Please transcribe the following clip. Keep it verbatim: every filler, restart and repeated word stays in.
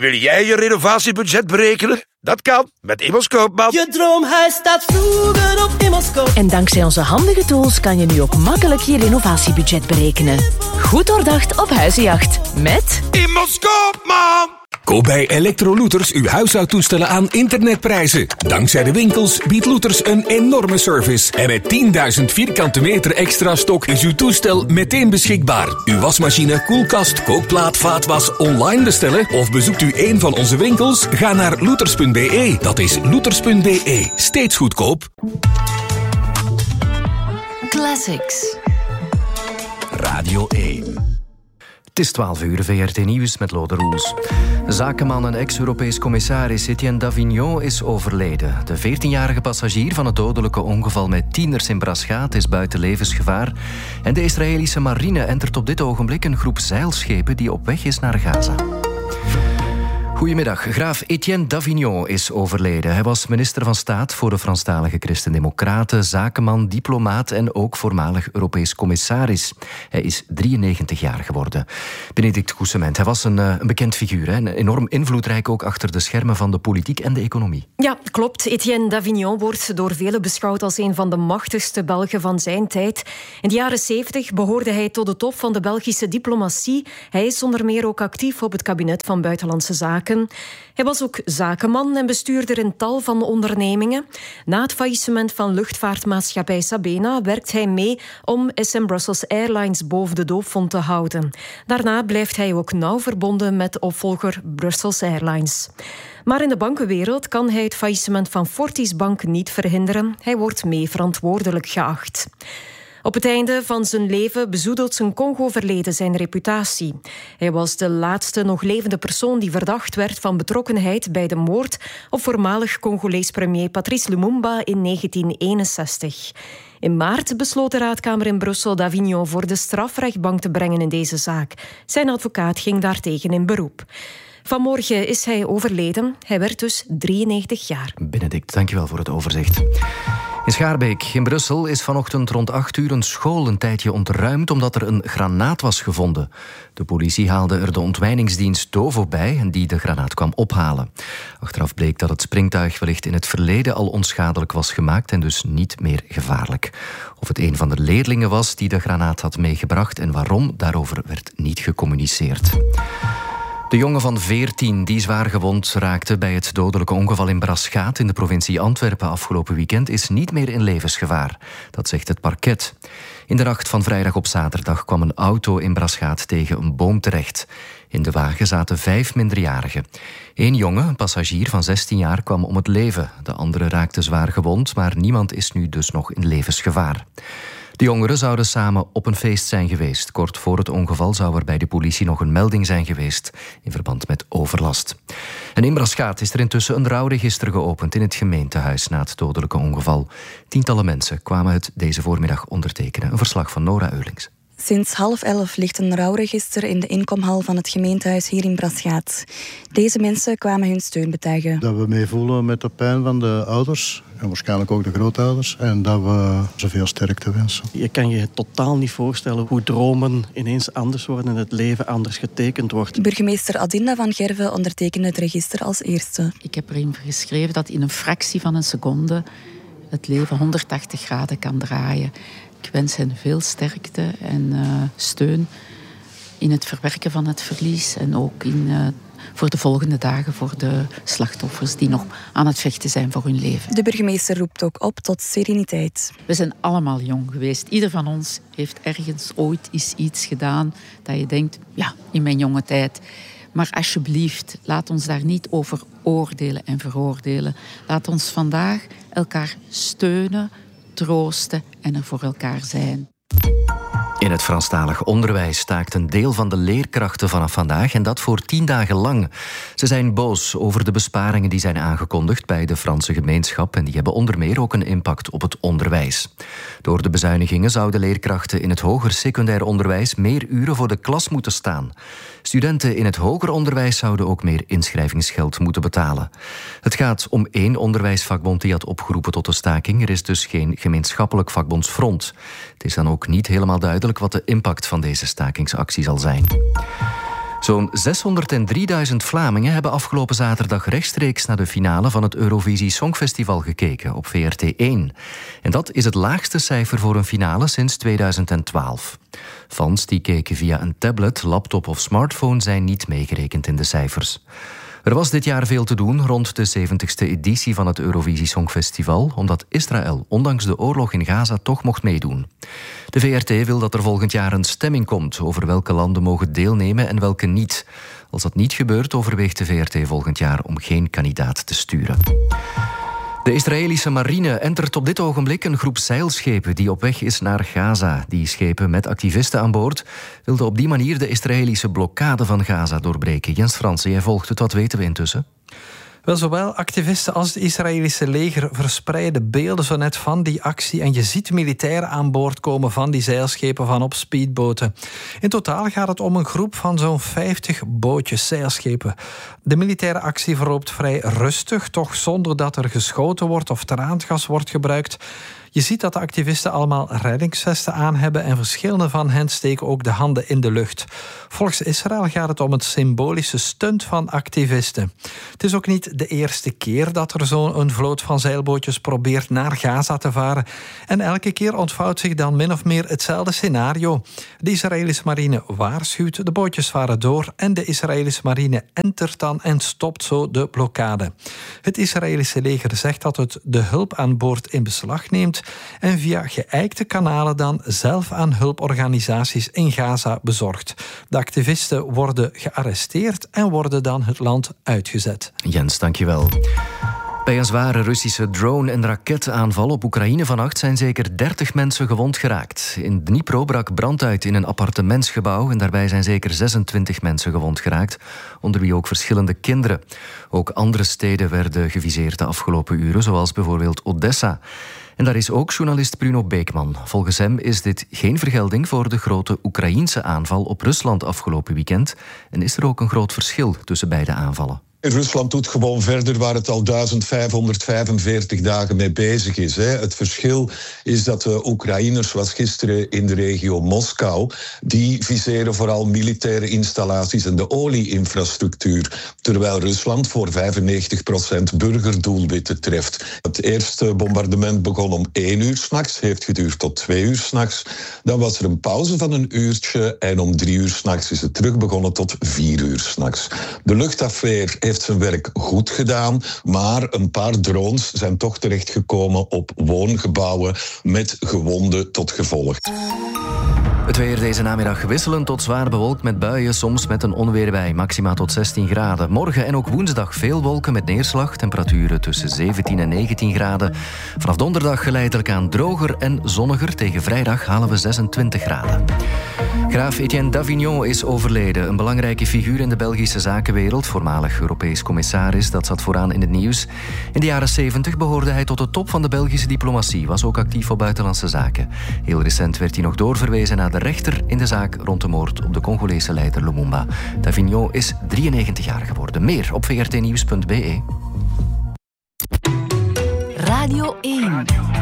Wil jij je renovatiebudget berekenen? Dat kan met Immers Koopman. Je droomhuis staat vroeger op Immers Koopman. En dankzij onze handige tools kan je nu ook makkelijk je renovatiebudget berekenen. Goed doordacht op huizenjacht. Met Immers Koopman. Koop bij Electro-Looters uw huishoudtoestellen aan internetprijzen. Dankzij de winkels biedt Looters een enorme service. En met tienduizend vierkante meter extra stok is uw toestel meteen beschikbaar. Uw wasmachine, koelkast, kookplaat, vaatwas online bestellen of bezoekt u een van onze winkels? Ga naar looters punt b e. Dat is looters punt b e. Steeds goedkoop. Classics. Radio één. Het is twaalf uur, V R T Nieuws met Lode Roels. Zakenman en ex-Europees commissaris Etienne Davignon is overleden. De veertienjarige passagier van het dodelijke ongeval met tieners in Braschaat is buiten levensgevaar. En de Israëlische marine entert op dit ogenblik een groep zeilschepen die op weg is naar Gaza. Goedemiddag. Graaf Etienne Davignon is overleden. Hij was minister van Staat voor de Franstalige Christen-Democraten, zakenman, diplomaat en ook voormalig Europees commissaris. Hij is drieënnegentig jaar geworden. Benedict Coussement, hij was een, een bekend figuur, hè? Enorm invloedrijk ook achter de schermen van de politiek en de economie. Ja, klopt. Etienne Davignon wordt door velen beschouwd als een van de machtigste Belgen van zijn tijd. In de jaren zeventig behoorde hij tot de top van de Belgische diplomatie. Hij is onder meer ook actief op het kabinet van Buitenlandse Zaken. Hij was ook zakenman en bestuurder in tal van ondernemingen. Na het faillissement van luchtvaartmaatschappij Sabena werkt hij mee om S M Brussels Airlines boven de doofpot te houden. Daarna blijft hij ook nauw verbonden met opvolger Brussels Airlines. Maar in de bankenwereld kan hij het faillissement van Fortis Bank niet verhinderen. Hij wordt mee verantwoordelijk geacht. Op het einde van zijn leven bezoedelt zijn Congo-verleden zijn reputatie. Hij was de laatste nog levende persoon die verdacht werd van betrokkenheid bij de moord op voormalig Congolees premier Patrice Lumumba in negentien eenenzestig. In maart besloot de raadkamer in Brussel Davignon voor de strafrechtbank te brengen in deze zaak. Zijn advocaat ging daartegen in beroep. Vanmorgen is hij overleden. Hij werd dus drieënnegentig jaar. Benedict, dankjewel voor het overzicht. In Schaarbeek in Brussel is vanochtend rond acht uur een school een tijdje ontruimd omdat er een granaat was gevonden. De politie haalde er de ontwijningsdienst Dovo bij en die de granaat kwam ophalen. Achteraf bleek dat het springtuig wellicht in het verleden al onschadelijk was gemaakt en dus niet meer gevaarlijk. Of het een van de leerlingen was die de granaat had meegebracht en waarom, daarover werd niet gecommuniceerd. De jongen van veertien die zwaar gewond raakte bij het dodelijke ongeval in Braschaat in de provincie Antwerpen afgelopen weekend is niet meer in levensgevaar. Dat zegt het parket. In de nacht van vrijdag op zaterdag kwam een auto in Braschaat tegen een boom terecht. In de wagen zaten vijf minderjarigen. Eén jongen, een passagier van zestien jaar, kwam om het leven. De andere raakte zwaar gewond, maar niemand is nu dus nog in levensgevaar. De jongeren zouden samen op een feest zijn geweest. Kort voor het ongeval zou er bij de politie nog een melding zijn geweest in verband met overlast. En in Braschaat is er intussen een rouwregister geopend in het gemeentehuis na het dodelijke ongeval. Tientallen mensen kwamen het deze voormiddag ondertekenen. Een verslag van Nora Eurlings. Sinds half elf ligt een rouwregister in de inkomhal van het gemeentehuis hier in Braschaat. Deze mensen kwamen hun steun betuigen. Dat we meevoelen met de pijn van de ouders en waarschijnlijk ook de grootouders en dat we zoveel sterkte wensen. Je kan je totaal niet voorstellen hoe dromen ineens anders worden en het leven anders getekend wordt. Burgemeester Adinda van Gerven ondertekende het register als eerste. Ik heb erin geschreven dat in een fractie van een seconde het leven honderdtachtig graden kan draaien. Ik wens hen veel sterkte en uh, steun in het verwerken van het verlies en ook in, uh, voor de volgende dagen voor de slachtoffers die nog aan het vechten zijn voor hun leven. De burgemeester roept ook op tot sereniteit. We zijn allemaal jong geweest. Ieder van ons heeft ergens ooit eens iets gedaan dat je denkt, ja, in mijn jonge tijd. Maar alsjeblieft, laat ons daar niet over oordelen en veroordelen. Laat ons vandaag elkaar steunen, troosten en er voor elkaar zijn. In het Franstalig onderwijs staakt een deel van de leerkrachten vanaf vandaag en dat voor tien dagen lang. Ze zijn boos over de besparingen die zijn aangekondigd bij de Franse gemeenschap en die hebben onder meer ook een impact op het onderwijs. Door de bezuinigingen zouden leerkrachten in het hoger secundair onderwijs meer uren voor de klas moeten staan. Studenten in het hoger onderwijs zouden ook meer inschrijvingsgeld moeten betalen. Het gaat om één onderwijsvakbond die had opgeroepen tot de staking. Er is dus geen gemeenschappelijk vakbondsfront. Het is dan ook niet helemaal duidelijk wat de impact van deze stakingsactie zal zijn. Zo'n zeshonderddrieduizend Vlamingen hebben afgelopen zaterdag rechtstreeks naar de finale van het Eurovisie Songfestival gekeken op V R T één. En dat is het laagste cijfer voor een finale sinds tweeduizend twaalf. Fans die keken via een tablet, laptop of smartphone zijn niet meegerekend in de cijfers. Er was dit jaar veel te doen rond de zeventigste editie van het Eurovisie Songfestival, omdat Israël ondanks de oorlog in Gaza toch mocht meedoen. De V R T wil dat er volgend jaar een stemming komt over welke landen mogen deelnemen en welke niet. Als dat niet gebeurt, overweegt de V R T volgend jaar om geen kandidaat te sturen. De Israëlische marine entert op dit ogenblik een groep zeilschepen die op weg is naar Gaza. Die schepen met activisten aan boord wilden op die manier de Israëlische blokkade van Gaza doorbreken. Jens Fransen, jij volgt het. Wat weten we intussen? Wel, zowel activisten als het Israëlische leger verspreiden beelden zo net van die actie. En je ziet militairen aan boord komen van die zeilschepen van op speedboten. In totaal gaat het om een groep van zo'n vijftig bootjes, zeilschepen. De militaire actie verloopt vrij rustig, toch zonder dat er geschoten wordt of traangas wordt gebruikt. Je ziet dat de activisten allemaal reddingsvesten aan hebben en verschillende van hen steken ook de handen in de lucht. Volgens Israël gaat het om een symbolische stunt van activisten. Het is ook niet de eerste keer dat er zo'n vloot van zeilbootjes probeert naar Gaza te varen. En elke keer ontvouwt zich dan min of meer hetzelfde scenario. De Israëlische marine waarschuwt, de bootjes varen door en de Israëlische marine entert dan en stopt zo de blokkade. Het Israëlische leger zegt dat het de hulp aan boord in beslag neemt en via geëikte kanalen dan zelf aan hulporganisaties in Gaza bezorgt. De activisten worden gearresteerd en worden dan het land uitgezet. Jens, dankjewel. Bij een zware Russische drone- en raketaanval op Oekraïne vannacht zijn zeker dertig mensen gewond geraakt. In Dnipro brak brand uit in een appartementsgebouw en daarbij zijn zeker zesentwintig mensen gewond geraakt, onder wie ook verschillende kinderen. Ook andere steden werden geviseerd de afgelopen uren, zoals bijvoorbeeld Odessa. En daar is ook journalist Bruno Beekman. Volgens hem is dit geen vergelding voor de grote Oekraïense aanval op Rusland afgelopen weekend. En is er ook een groot verschil tussen beide aanvallen. Rusland doet gewoon verder waar het al duizend vijfhonderdvijfenveertig dagen mee bezig is. Hè. Het verschil is dat de Oekraïners, was gisteren in de regio Moskou, die viseren vooral militaire installaties en de olie-infrastructuur, terwijl Rusland voor vijfennegentig procent burgerdoelwitten treft. Het eerste bombardement begon om één uur 's nachts, heeft geduurd tot twee uur 's nachts. Dan was er een pauze van een uurtje en om drie uur 's nachts is het terug begonnen tot vier uur 's nachts. De luchtafweer heeft zijn werk goed gedaan, maar een paar drones zijn toch terechtgekomen op woongebouwen met gewonden tot gevolg. Het weer deze namiddag wisselend tot zwaar bewolkt met buien, soms met een onweer bij, maxima tot zestien graden. Morgen en ook woensdag veel wolken met neerslag, temperaturen tussen zeventien en negentien graden. Vanaf donderdag geleidelijk aan droger en zonniger, tegen vrijdag halen we zesentwintig graden. Graaf Etienne Davignon is overleden, een belangrijke figuur in de Belgische zakenwereld, voormalig Europees commissaris, dat zat vooraan in het nieuws. In de jaren zeventig behoorde hij tot de top van de Belgische diplomatie, was ook actief op buitenlandse zaken. Heel recent werd hij nog doorverwezen naar de rechter in de zaak rond de moord op de Congolese leider Lumumba. Davignon is drieënnegentig jaar geworden. Meer op v r t nieuws punt b e. Radio één.